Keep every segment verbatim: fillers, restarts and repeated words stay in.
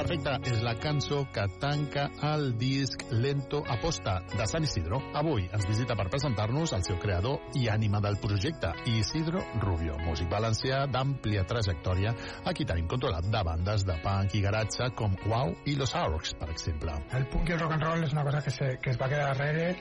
Perfecta és la cançó que tanca el disc Lento Aposta de San Isidro. Avui ens visita per presentar-nos el seu creador i ànima del projecte, Isidro Rubio, músic valencià d'àmplia trajectòria, a qui tenim controlat de bandes de punk i garatge com Wow i Los Arcs, per exemple. El punk i el rock and roll és una cosa que, se, que es va quedar darrere.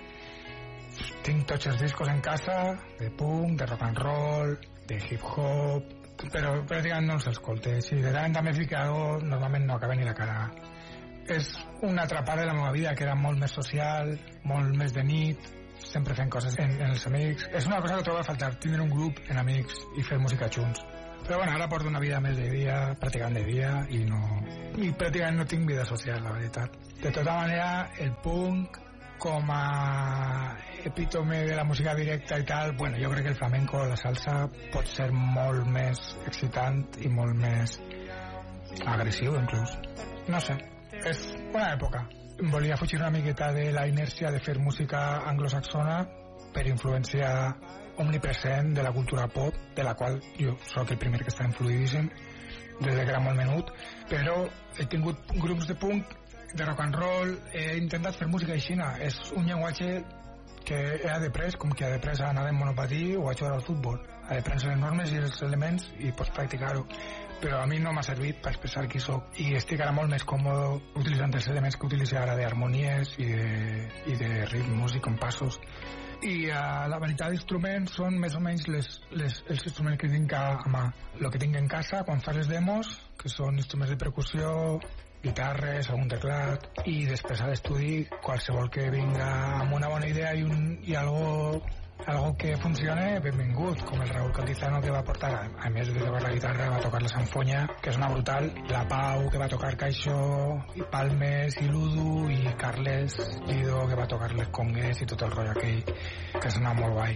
Tinc tots els discos en casa, de punk, de rock and roll, de hip-hop, però pràcticament no els escolte. Si de tant també ficado, normalment no acaba ni la cara. És una altra part de la meva vida que era molt més social, molt més de nit, sempre fent coses en, en els amics. És una cosa que trobo a faltar, tindre un grup en amics i fer música junts. Però bueno, ara porto una vida més de dia, pràcticament de dia, i no i pràcticament no tinc vida social, la veritat. De tota manera, el punk com a epítome de la música directa i tal, bueno, jo crec que el flamenco, la salsa, pot ser molt més excitant i molt més agressiu, inclús. No sé, és una època. Volia fugir una miqueta de la inèrcia de fer música anglosaxona per influència omnipresent de la cultura pop, de la qual jo sóc el primer que està influïdíssim des que era molt menut, però he tingut grups de punk, de rock and roll, he intentat fer música aixina. És un llenguatge que he après, com que he après a anar en monopatí o a jugar al futbol. He après les normes i els elements i pots practicar-ho, però a mi no m'ha servit per expressar qui soc, i estic ara molt més còmode utilitzant els elements que utilitzo ara d'harmonies i de, i de ritmos i compassos. I uh, la varietat d'instruments són més o menys les, les, els instruments que tinc a, a mà. El que tinc en casa quan fas les demos, que són instruments de percussió, guitarres, algun teclat, i després a l'estudi qualsevol que vinga amb una bona idea i, un, i algo, algo que funcione, benvingut, com el Raúl Cantizano, que va portar, a, a més de tocar la guitarra, va tocar la sanfonya, que és una brutal, la Pau, que va tocar caixó, i palmes, i l'udu, i Carles Lido, que va tocar les congues i tot el rotllo aquell, que sona molt guai.